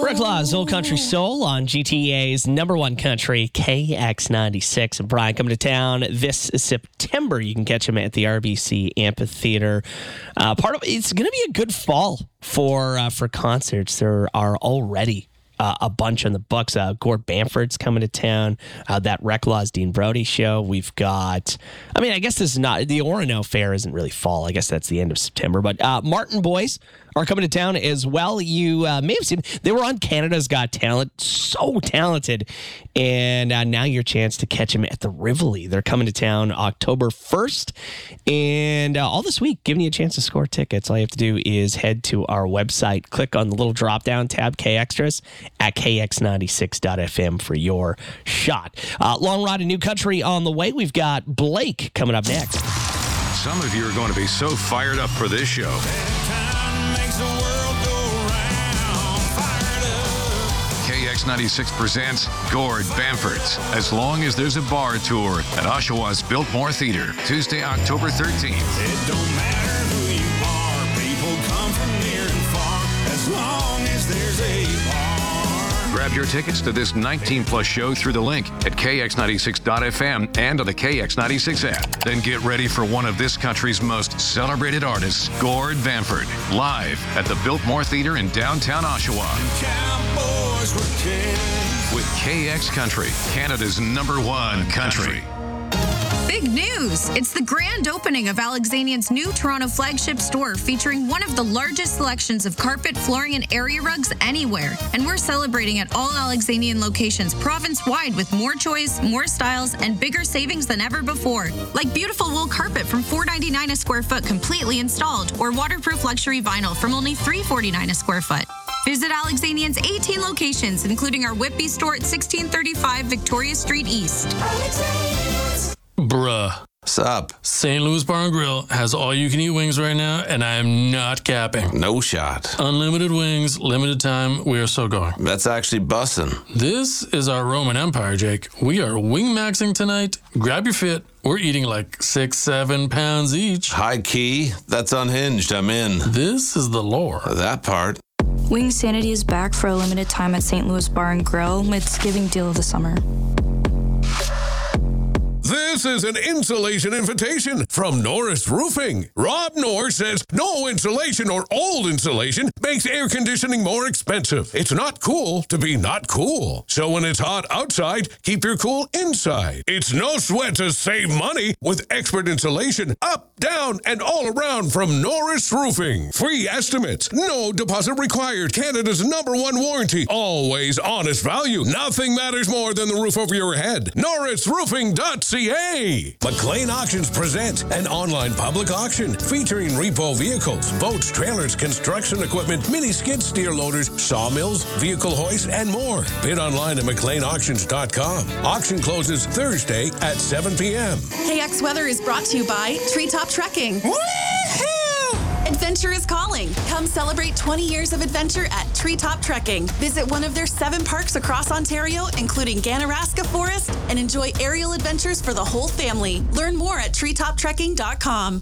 Rick Laws, Old Country Soul on GTA's number one country, KX96. And Brian coming to town this September. You can catch him at the RBC Amphitheater. It's going to be a good fall for concerts. There are already a bunch on the books. Gord Bamford's coming to town. That Rick Laws Dean Brody show. We've got, I guess this is not, the Orono Fair isn't really fall. I guess that's the end of September. But Martin Boys are coming to town as well. You may have seen, they were on Canada's Got Talent. So talented. And now your chance to catch them at the Rivoli. They're coming to town October 1st. And all this week, giving you a chance to score tickets. All you have to do is head to our website, click on the little drop-down tab, K Extras, at KX96.FM for your shot. Long Rod and New Country on the way. We've got Blake coming up next. Some of you are going to be so fired up for this show. KX96 presents Gord Bamford's As Long as There's a Bar Tour at Oshawa's Biltmore Theatre, Tuesday, October 13th. It don't matter who you are, people come from near and far, as long as there's a bar. Grab your tickets to this 19-plus show through the link at KX96.FM and on the KX96 app. Then get ready for one of this country's most celebrated artists, Gord Bamford, live at the Biltmore Theatre in downtown Oshawa. Cowboys were kings. With KX Country, Canada's number one country. Big news! It's the grand opening of Alexanian's new Toronto flagship store featuring one of the largest selections of carpet, flooring, and area rugs anywhere. And we're celebrating at all Alexanian locations province-wide with more choice, more styles, and bigger savings than ever before. Like beautiful wool carpet from $4.99 a square foot completely installed, or waterproof luxury vinyl from only $3.49 a square foot. Visit Alexanian's 18 locations, including our Whitby store at 1635 Victoria Street East. Bruh. Sup? St. Louis Bar and Grill has all-you-can-eat wings right now, and I am not capping. No shot. Unlimited wings, limited time, we are so going. That's actually bussin'. This is our Roman Empire, Jake. We are wing-maxing tonight. Grab your fit. We're eating like 6-7 pounds each. High key? That's unhinged. I'm in. This is the lore. That part. Wing Sanity is back for a limited time at St. Louis Bar and Grill. It's giving deal of the summer. This is an insulation invitation from Norris Roofing. Rob Norris says no insulation or old insulation makes air conditioning more expensive. It's not cool to be not cool. So when it's hot outside, keep your cool inside. It's no sweat to save money with expert insulation up, down, and all around from Norris Roofing. Free estimates, no deposit required. Canada's number one warranty. Always honest value. Nothing matters more than the roof over your head. NorrisRoofing.ca. McLean Auctions present an online public auction featuring repo vehicles, boats, trailers, construction equipment, mini skid steer loaders, sawmills, vehicle hoists, and more. Bid online at McLeanAuctions.com. Auction closes Thursday at 7 p.m. KX Weather is brought to you by Treetop Trekking. Adventure is calling. Come celebrate 20 years of adventure at Treetop Trekking. Visit one of their 7 parks across Ontario, including Ganaraska Forest, and enjoy aerial adventures for the whole family. Learn more at treetoptrekking.com.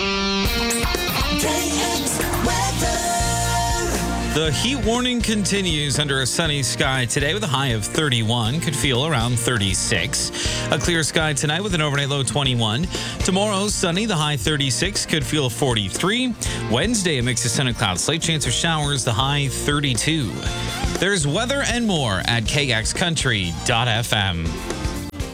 KX Weather. The heat warning continues under a sunny sky today with a high of 31. Could feel around 36. A clear sky tonight with an overnight low 21. Tomorrow, sunny, the high 36. Could feel 43. Wednesday, a mix of sun and clouds. Slight chance of showers, the high 32. There's weather and more at kxcountry.fm.